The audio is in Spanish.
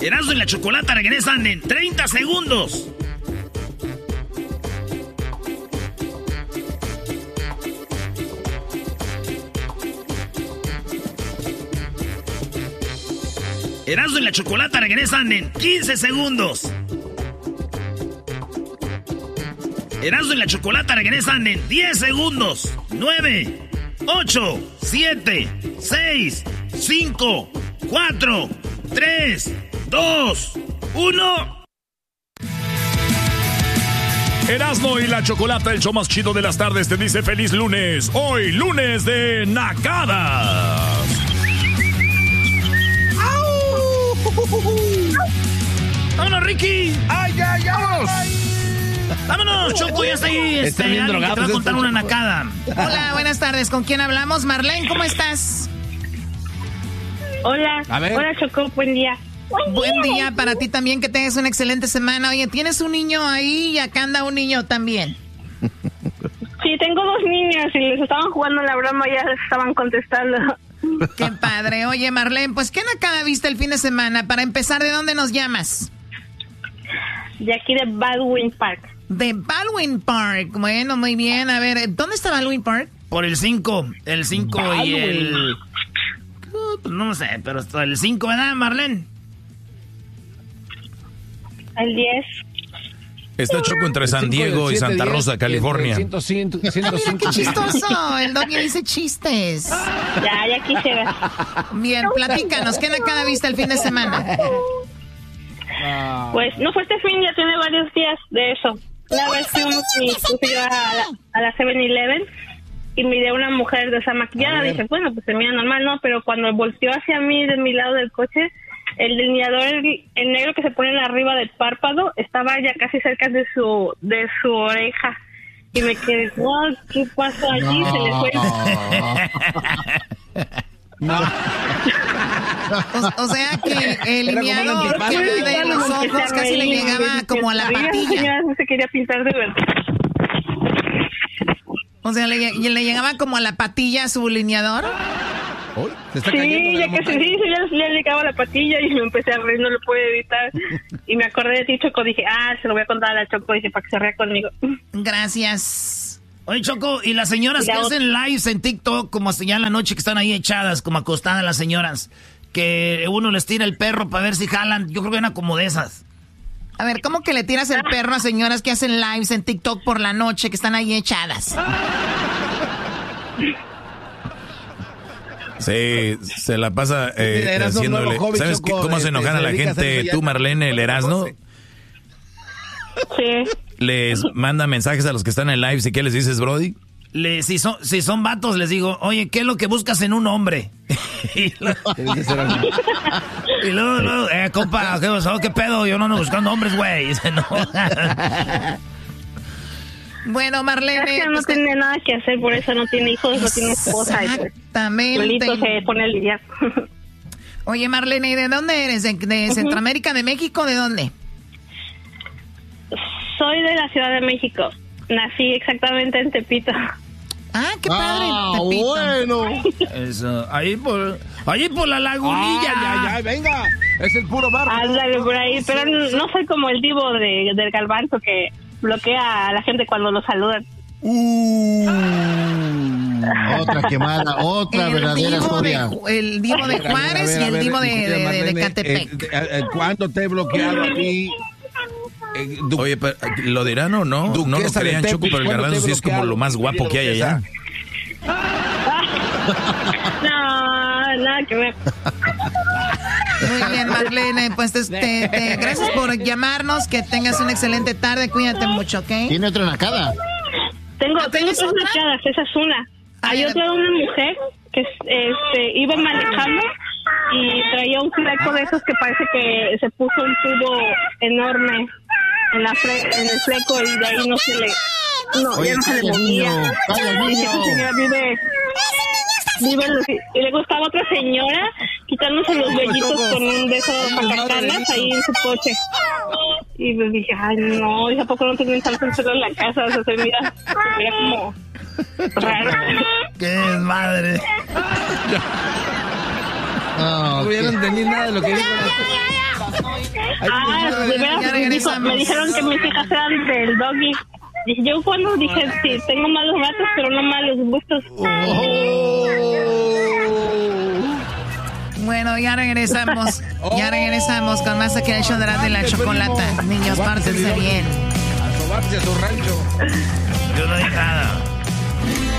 Erasmo y la Chocolata regresan en 30 segundos. Erasmo y la Chocolata regresan en 15 segundos. Erasmo y la Chocolata regresan en 10 segundos. 9, 8, 7, 6, 5, 4, 3, 2, 1. Erasmo y la Chocolata, el show más chido de las tardes, te dice feliz lunes. Hoy, lunes de nacadas. ¡Vámonos, Ricky! ¡Ay, ay, vámonos! ¡Vámonos, Choco! Ya está ahí. Está bien drogado. Te va a contar una nacada. Hola, buenas tardes. ¿Con quién hablamos? Marlene, ¿cómo estás? Hola. A ver. Hola, Choco. Buen día. Buen día para ti también, que tengas una excelente semana. Oye, ¿tienes un niño ahí y acá anda un niño también? Sí, tengo 2 niños y les estaban jugando la broma y ya les estaban contestando. Qué padre. Oye, Marlene, pues ¿qué nacada viste el fin de semana? Para empezar, ¿de dónde nos llamas? De aquí de Baldwin Park. De Baldwin Park. Bueno, muy bien. A ver, ¿dónde está Baldwin Park? Por el 5. El 5 y el... no sé, pero hasta el 5, ¿verdad, Marlene? El 10. Está Choco entre San Diego y Santa Rosa, California. 105. ¡Qué chistoso! El Doggy dice chistes. Ya quisiera. Bien, platícanos. ¿Qué nacada viste el fin de semana? Pues no fue este fin, ya tiene varios días de eso. Una vez fuimos y puse yo a la 7-Eleven y miré a una mujer desmaquillada. Dije, bueno, pues se mira normal, ¿no? Pero cuando volteó hacia mí de mi lado del coche, el delineador, el negro que se pone arriba del párpado, estaba ya casi cerca de su oreja. Y me quedé, wow, ¿qué pasó allí? Se le fue. No. O sea que el lineador que de los ojos casi le llegaba como a la patilla. No se quería pintar de verdad. O sea, le llegaba como a la patilla su lineador. ¿Se está cayendo de la montaña? Ya le llegaba la patilla y me empecé a reír, no lo pude evitar. Y me acordé de ti, Choco, dije, se lo voy a contar a la Choco, dije, para que se ría conmigo. Gracias. Oye, Choco, ¿y las señoras que hacen lives en TikTok como hasta ya en la noche que están ahí echadas, como acostadas las señoras, que uno les tira el perro para ver si jalan? Yo creo que una como de esas. A ver, ¿cómo que le tiras el perro a señoras que hacen lives en TikTok por la noche, que están ahí echadas? Sí, se la pasa haciéndole... ¿Sabes cómo se enojan a la gente? Tú, Marlene, el Erasmo. Sí. Les manda mensajes a los que están en live. ¿Y qué les dices, Brody? Si son vatos, les digo, oye, ¿qué es lo que buscas en un hombre? y luego, compa, ¿qué pedo? Yo no ando buscando hombres, güey. No. Bueno, Marlene... Es que no tiene nada que hacer, por eso no tiene hijos, no tiene esposa. Exactamente. Solito se pone a lidiar. Oye, Marlene, ¿y de dónde eres? ¿De Centroamérica, de México? ¿De dónde? Soy de la Ciudad de México. Nací exactamente en Tepito. Ah, qué padre, Tepito. Bueno. Eso, ahí por la lagunilla. Ya, venga. Es el puro barro. Ándale por ahí, pero no soy como el divo del Galvanzo que bloquea a la gente cuando lo saludan. Otra quemada, otra verdadera historia. El divo de Juárez y el divo de Catepec. ¿Cuándo te he bloqueado a ti? Oye, pero, ¿lo dirán o no? No lo crean, Choco, pero el Garbanzo sí es como lo más guapo que hay allá. No, nada que ver. Muy bien, Marlene, pues gracias por llamarnos, que tengas una excelente tarde, cuídate mucho, ¿ok? ¿Tiene otra nacada? Tengo tres nacadas, esa es una. Hay otra de una mujer que iba manejando y traía un fleco de esos que parece que se puso un tubo enorme en el fleco y de ahí no se le... Oye, ya no se le movía. Y esa señora vive y luego estaba otra señora quitándose los vellitos con un de esos pacacanas ahí en su coche. Y me dije, ay no, ¿y a poco no tienen tanto pelo en la casa? O sea, se mira como raro. ¡Qué desmadre! No hubiera entendido nada de lo que dijo. Me dijeron que mis hijas eran del doggy. Dije, yo cuando dije, sí, tengo malos ratos, pero no malos gustos. Bueno, ya regresamos. Ya regresamos con más aquí en el show de la chocolata. Niños, pártense bien. A sobarse a su rancho. Yo no dije nada.